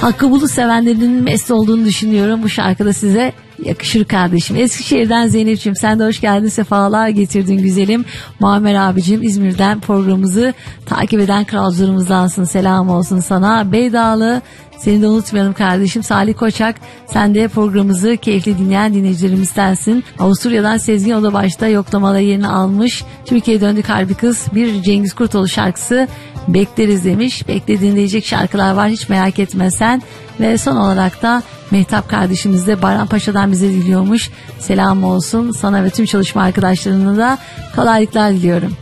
Hakkı Bulut sevenlerinin mest olduğunu düşünüyorum. Bu şarkı da size yakışır kardeşim. Eskişehir'den Zeynep'ciğim, sen de hoş geldin, sefalar getirdin güzelim. Muammer abicim İzmir'den programımızı takip eden kralcılarımızdansın, selam olsun sana. Beydalı, seni de unutmayalım kardeşim. Salih Koçak, sen de programımızı keyifli dinleyen dinleyicilerimizdensin. Avusturya'dan Sezgin, o da başta yoklamada yerini almış. Türkiye'ye döndük harbi kız, bir Cengiz Kurtoğlu şarkısı bekleriz demiş. Beklediğin diyecek şarkılar var, hiç merak etme sen. Ve son olarak da Mehtap kardeşimiz de Bayrampaşa'dan bize diliyormuş. Selam olsun sana ve tüm çalışma arkadaşlarına da kolaylıklar diliyorum.